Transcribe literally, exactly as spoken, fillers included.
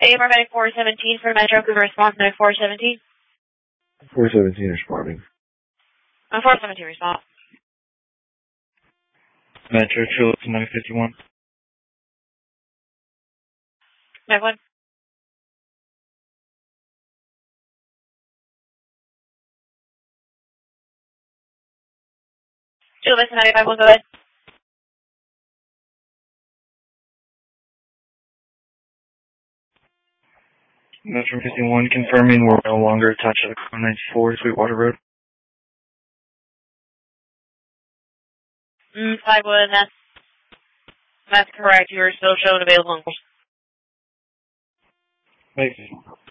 A paramedic four seventeen for Metro, give a response to four seventeen. four seventeen responding. Uh, four seventeen response. Metro, True to nine fifty-one. Nine one. Two listen ninety-five one, go ahead. Metro fifty-one confirming we're no longer attached to the car ninety-four Sweetwater Road. Mm, five one, that's, that's correct. You are still shown available. Thank you.